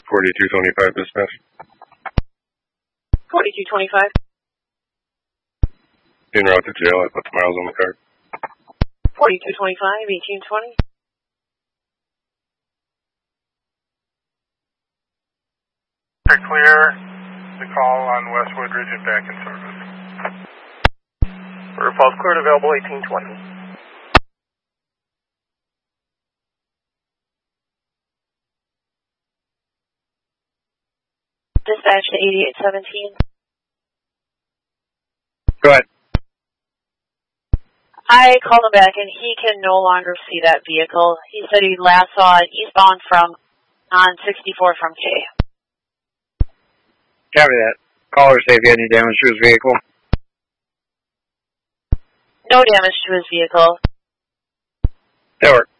4225 dispatch. 4225. En route to jail. I put the miles on the card. 4225, 1820. Clear the call on Westwood Ridge and back in service. River Falls cleared, available 1820. Dispatch to 8817. Go ahead. I called him back and he can no longer see that vehicle. He said he last saw it eastbound on 64 from K. Copy that. Caller, say if you had any damage to his vehicle. No damage to his vehicle. That worked.